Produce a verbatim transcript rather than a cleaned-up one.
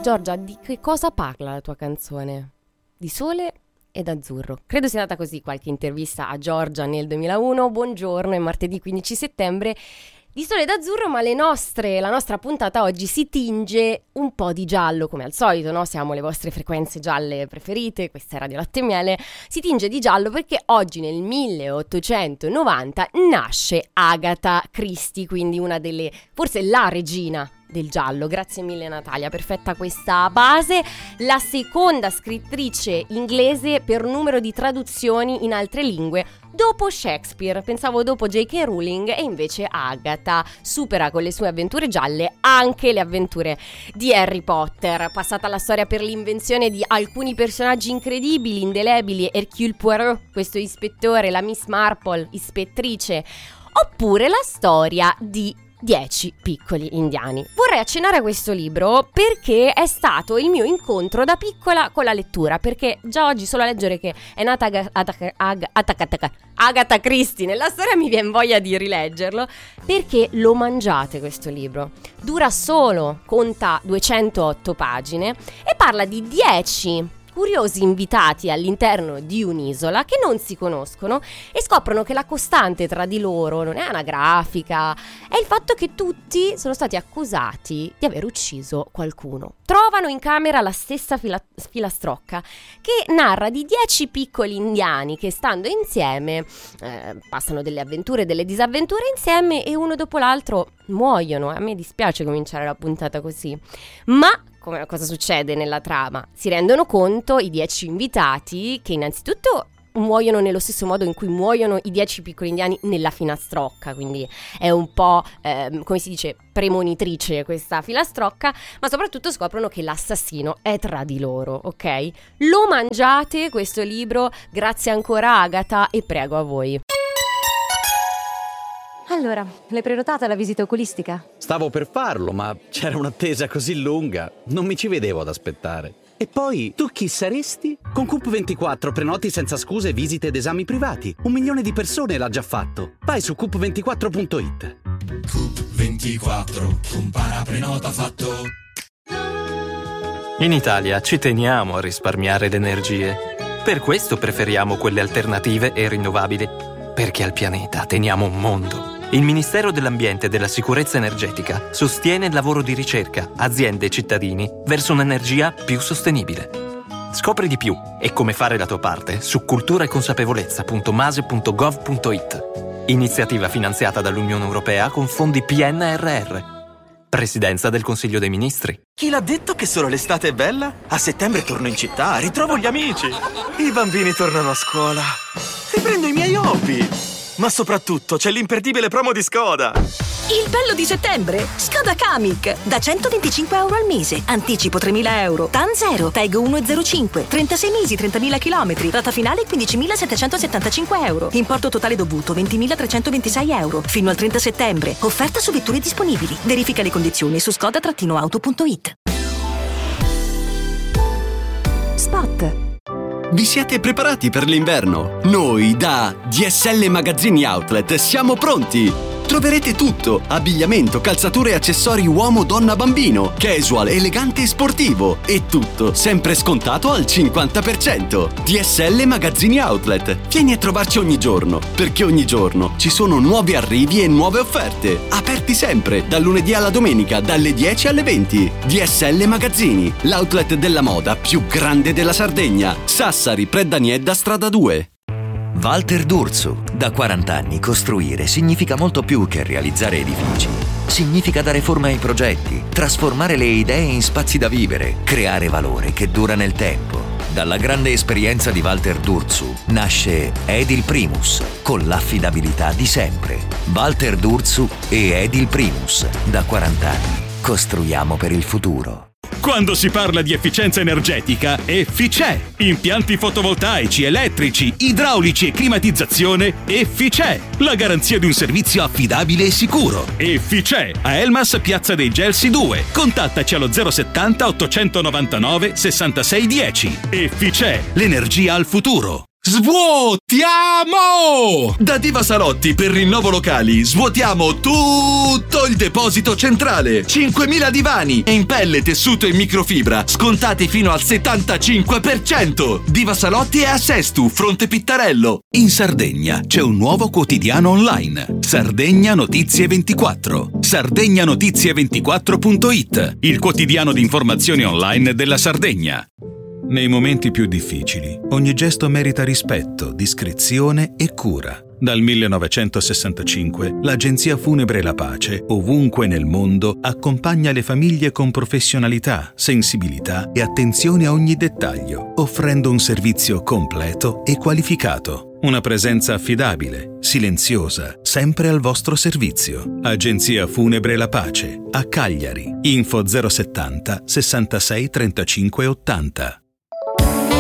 Giorgia, di che cosa parla la tua canzone? Di sole ed azzurro. Credo sia andata così qualche intervista a Giorgia nel duemilauno. Buongiorno, è martedì quindici settembre. Di sole ed azzurro, ma le nostre, la nostra puntata oggi si tinge un po' di giallo, come al solito, no? Siamo le vostre frequenze gialle preferite, questa è Radio Latte e Miele. Si tinge di giallo perché oggi nel milleottocentonovanta nasce Agatha Christie, quindi una delle, forse la regina del giallo. Grazie mille Natalia, perfetta questa base. La seconda scrittrice inglese per numero di traduzioni in altre lingue dopo Shakespeare. Pensavo dopo J K. Rowling, e invece Agatha supera con le sue avventure gialle anche le avventure di Harry Potter. Passata alla storia per l'invenzione di alcuni personaggi incredibili, indelebili, Hercule Poirot, questo ispettore, la Miss Marple, ispettrice, oppure la storia di Dieci piccoli indiani. Vorrei accennare a questo libro perché è stato il mio incontro da piccola con la lettura, perché già oggi solo a leggere che è nata Ag- Ag- Ag- Ag- Agatha Christie nella storia mi viene voglia di rileggerlo, perché lo mangiate questo libro. Dura solo, conta duecentootto pagine e parla di dieci curiosi invitati all'interno di un'isola che non si conoscono e scoprono che la costante tra di loro non è anagrafica, è il fatto che tutti sono stati accusati di aver ucciso qualcuno. Trovano in camera la stessa fila- filastrocca che narra di dieci piccoli indiani che, stando insieme, eh, passano delle avventure e delle disavventure insieme e uno dopo l'altro muoiono. A me dispiace cominciare la puntata così, ma come, cosa succede nella trama? Si rendono conto i dieci invitati che innanzitutto muoiono nello stesso modo in cui muoiono i dieci piccoli indiani nella filastrocca, quindi è un po' eh, come si dice premonitrice questa filastrocca, ma soprattutto scoprono che l'assassino è tra di loro, ok? Lo mangiate questo libro, grazie ancora Agatha, e prego a voi. Allora, l'hai prenotata la visita oculistica? Stavo per farlo, ma c'era un'attesa così lunga, non mi ci vedevo ad aspettare. E poi, tu chi saresti? Con Coop ventiquattro prenoti senza scuse visite ed esami privati. Un milione di persone l'ha già fatto. Vai su coop ventiquattro punto it. Coop ventiquattro, compara, prenota, fatto. In Italia ci teniamo a risparmiare le energie. Per questo preferiamo quelle alternative e rinnovabili. Perché al pianeta teniamo un mondo. Il Ministero dell'Ambiente e della Sicurezza Energetica sostiene il lavoro di ricerca, aziende e cittadini verso un'energia più sostenibile. Scopri di più e come fare la tua parte su cultura e consapevolezza punto mase punto gov punto it. Iniziativa finanziata dall'Unione Europea con fondi P N R R. Presidenza del Consiglio dei Ministri. Chi l'ha detto che solo l'estate è bella? A settembre torno in città, ritrovo gli amici. I bambini tornano a scuola. Riprendo i miei hobby. Ma soprattutto c'è l'imperdibile promo di Skoda. Il bello di settembre? Skoda Kamiq. Da centoventicinque euro al mese. Anticipo tremila euro. T A N zero. Tag uno virgola zero cinque. trentasei mesi, trentamila chilometri. Rata finale quindicimilasettecentosettantacinque euro. Importo totale dovuto ventimilatrecentoventisei euro. Fino al trenta settembre. Offerta su vetture disponibili. Verifica le condizioni su skoda auto punto it. Spot. Vi siete preparati per l'inverno? Noi da D S L Magazzini Outlet siamo pronti! Troverete tutto: abbigliamento, calzature e accessori uomo, donna, bambino, casual, elegante e sportivo, e tutto sempre scontato al cinquanta per cento. D S L Magazzini Outlet. Vieni a trovarci ogni giorno, perché ogni giorno ci sono nuovi arrivi e nuove offerte. Aperti sempre, dal lunedì alla domenica, dalle dieci alle venti. D S L Magazzini, l'outlet della moda più grande della Sardegna. Sassari, Preddaniedda, strada due. Walter D'Urso. Da quaranta anni costruire significa molto più che realizzare edifici. Significa dare forma ai progetti, trasformare le idee in spazi da vivere, creare valore che dura nel tempo. Dalla grande esperienza di Walter D'Urso nasce Edil Primus, con l'affidabilità di sempre. Walter D'Urso e Edil Primus. Da quaranta anni costruiamo per il futuro. Quando si parla di efficienza energetica, Efficè. Impianti fotovoltaici, elettrici, idraulici e climatizzazione, Efficè. La garanzia di un servizio affidabile e sicuro. Efficè. A Elmas, Piazza dei Gelsi due. Contattaci allo zero settanta ottocentonovantanove sessantasei dieci. Efficè. L'energia al futuro. Svuotiamo! Da Diva Salotti per Rinnovo Locali svuotiamo tutto il deposito centrale. cinquemila divani in pelle, tessuto e microfibra scontati fino al settantacinque per cento. Diva Salotti è a Sestu, Fronte Pittarello. In Sardegna c'è un nuovo quotidiano online. Sardegna Notizie ventiquattro. sardegna notizie ventiquattro punto it, il quotidiano di informazioni online della Sardegna. Nei momenti più difficili, ogni gesto merita rispetto, discrezione e cura. Dal millenovecentosessantacinque, l'Agenzia Funebre La Pace, ovunque nel mondo, accompagna le famiglie con professionalità, sensibilità e attenzione a ogni dettaglio, offrendo un servizio completo e qualificato. Una presenza affidabile, silenziosa, sempre al vostro servizio. Agenzia Funebre La Pace, a Cagliari. Info zero settanta sessantasei trentacinque ottanta.